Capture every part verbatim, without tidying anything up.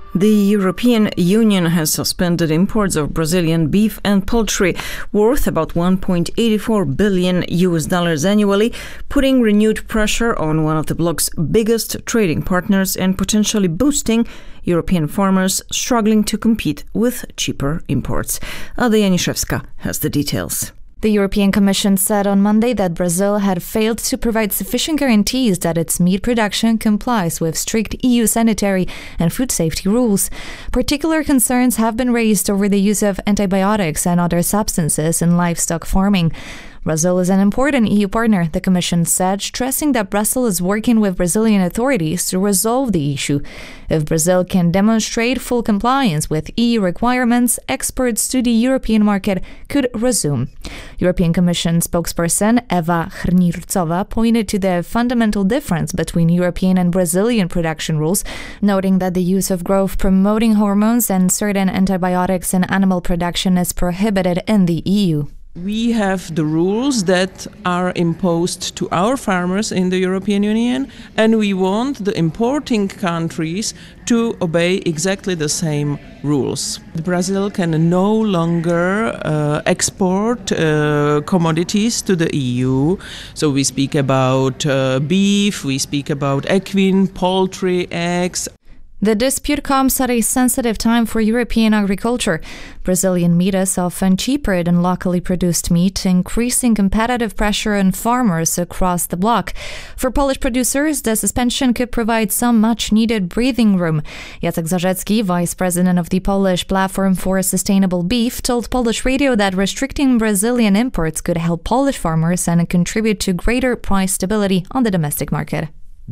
The European Union has suspended imports of Brazilian beef and poultry worth about one point eight four billion U S dollars annually, putting renewed pressure on one of the bloc's biggest trading partners and potentially boosting European farmers struggling to compete with cheaper imports. Ada Janiszewska has the details. The European Commission said on Monday that Brazil had failed to provide sufficient guarantees that its meat production complies with strict E U sanitary and food safety rules. Particular concerns have been raised over the use of antibiotics and other substances in livestock farming. Brazil is an important E U partner, the Commission said, stressing that Brussels is working with Brazilian authorities to resolve the issue. If Brazil can demonstrate full compliance with E U requirements, exports to the European market could resume. European Commission spokesperson Ewa Hrnircova pointed to the fundamental difference between European and Brazilian production rules, noting that the use of growth-promoting hormones and certain antibiotics in animal production is prohibited in the E U. We have the rules that are imposed to our farmers in the European Union, and we want the importing countries to obey exactly the same rules. Brazil can no longer uh, export uh, commodities to the E U. So we speak about uh, beef, we speak about equine, poultry, eggs. The dispute comes at a sensitive time for European agriculture. Brazilian meat is often cheaper than locally produced meat, increasing competitive pressure on farmers across the bloc. For Polish producers, the suspension could provide some much-needed breathing room. Jacek Zarzecki, vice president of the Polish Platform for Sustainable Beef, told Polish Radio that restricting Brazilian imports could help Polish farmers and contribute to greater price stability on the domestic market.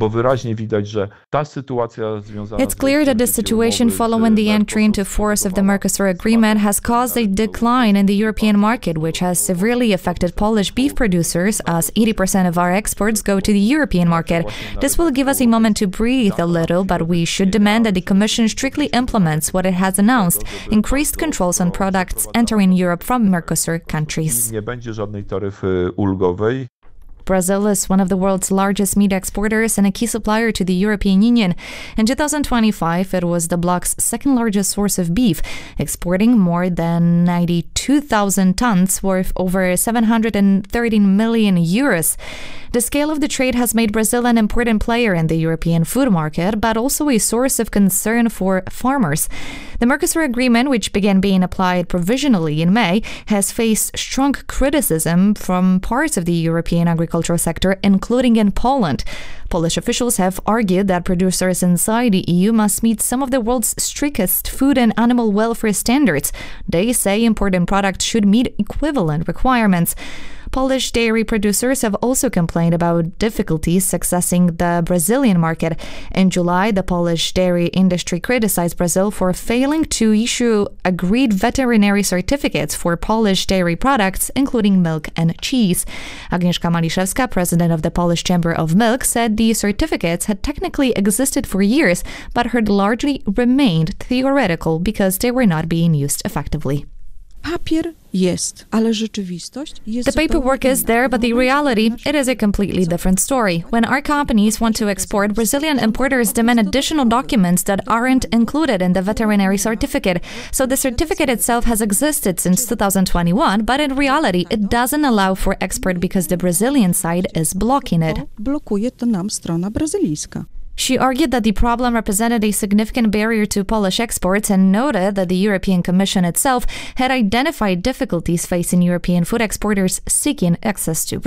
It's clear that the situation following the entry into force of the Mercosur agreement has caused a decline in the European market, which has severely affected Polish beef producers, as eighty percent of our exports go to the European market. This will give us a moment to breathe a little, but we should demand that the Commission strictly implements what it has announced: increased controls on products entering Europe from Mercosur countries. Brazil is one of the world's largest meat exporters and a key supplier to the European Union. In two thousand twenty-five, it was the bloc's second largest source of beef, exporting more than ninety-two thousand tons worth over seven hundred thirteen million euros. The scale of the trade has made Brazil an important player in the European food market, but also a source of concern for farmers. The Mercosur agreement, which began being applied provisionally in May, has faced strong criticism from parts of the European agricultural sector, including in Poland. Polish officials have argued that producers inside the E U must meet some of the world's strictest food and animal welfare standards. They say imported products should meet equivalent requirements. Polish dairy producers have also complained about difficulties accessing the Brazilian market. In July, the Polish dairy industry criticized Brazil for failing to issue agreed veterinary certificates for Polish dairy products, including milk and cheese. Agnieszka Maliszewska, president of the Polish Chamber of Milk, said the certificates had technically existed for years, but had largely remained theoretical because they were not being used effectively. The paperwork is there, but the reality, it is a completely different story. When our companies want to export, Brazilian importers demand additional documents that aren't included in the veterinary certificate. So the certificate itself has existed since two thousand twenty-one, but in reality, it doesn't allow for export because the Brazilian side is blocking it. She argued that the problem represented a significant barrier to Polish exports and noted that the European Commission itself had identified difficulties facing European food exporters seeking access to